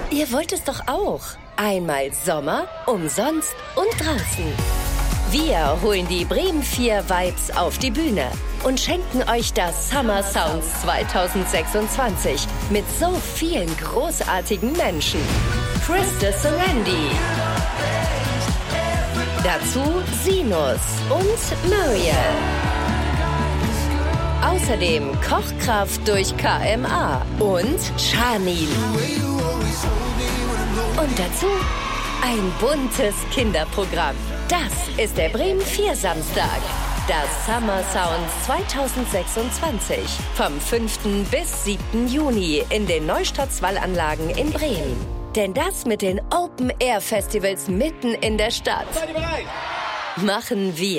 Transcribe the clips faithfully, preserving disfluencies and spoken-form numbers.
Ihr wollt es doch auch. Einmal Sommer, umsonst und draußen. Wir holen die Bremen vier Vibes auf die Bühne und schenken euch das Summer Sounds zwanzig sechsundzwanzig mit so vielen großartigen Menschen. Krista Sorandi. Dazu Sinus und Muriel. Außerdem Kochkraft durch K M A und Charmin. Und dazu ein buntes Kinderprogramm. Das ist der Bremen vier Samstag. Das Summer Sounds zwanzig sechsundzwanzig. Vom fünften bis siebten Juni in den Neustadts-Wallanlagen in Bremen. Denn das mit den Open-Air-Festivals mitten in der Stadt Seid ihr bereit? machen wir.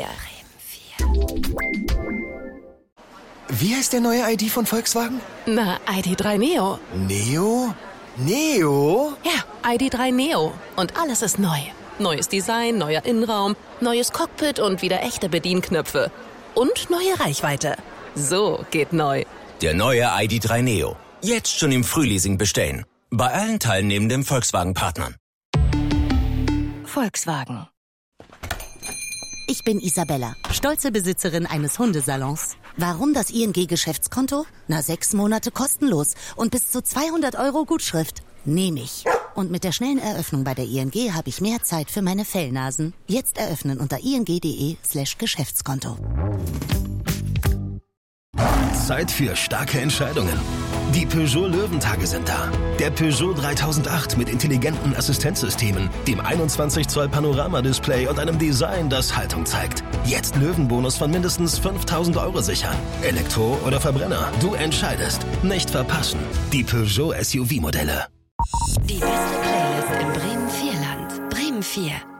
Wie heißt der neue I D von Volkswagen? Na, I D drei Neo. Neo? Neo? Ja, I D drei Neo. Und alles ist neu. Neues Design, neuer Innenraum, neues Cockpit und wieder echte Bedienknöpfe. Und neue Reichweite. So geht neu. Der neue I D drei Neo. Jetzt schon im Frühleasing bestellen. Bei allen teilnehmenden Volkswagen-Partnern. Volkswagen. Ich bin Isabella, stolze Besitzerin eines Hundesalons. Warum das I N G-Geschäftskonto? Na, sechs Monate kostenlos und bis zu zweihundert Euro Gutschrift. Nehme ich. Und mit der schnellen Eröffnung bei der I N G habe ich mehr Zeit für meine Fellnasen. Jetzt eröffnen unter ing.de slash Geschäftskonto. Zeit für starke Entscheidungen. Die Peugeot Löwentage sind da. Der Peugeot dreitausendacht mit intelligenten Assistenzsystemen, dem einundzwanzig Zoll Panoramadisplay und einem Design, das Haltung zeigt. Jetzt Löwenbonus von mindestens fünftausend Euro sichern. Elektro oder Verbrenner, du entscheidest. Nicht verpassen. Die Peugeot S U V-Modelle. Die beste Playlist im Bremen vier Land. Bremen vier.